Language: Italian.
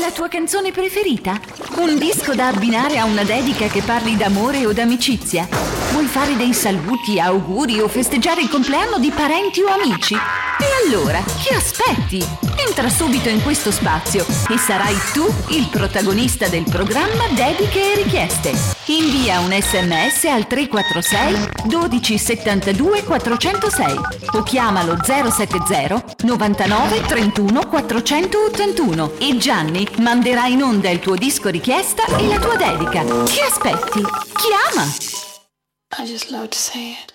La tua canzone preferita? Un disco da abbinare a una dedica che parli d'amore o d'amicizia? Vuoi fare dei saluti, auguri o festeggiare il compleanno di parenti o amici? E allora, che aspetti? Entra subito in questo spazio e sarai tu il protagonista del programma Dediche e Richieste. Invia un SMS al 346 12 72 406 o chiamalo 070 99 31 481 e Gianni manderà in onda il tuo disco richiesta e la tua dedica. Che aspetti? Chiama! I just love to say it.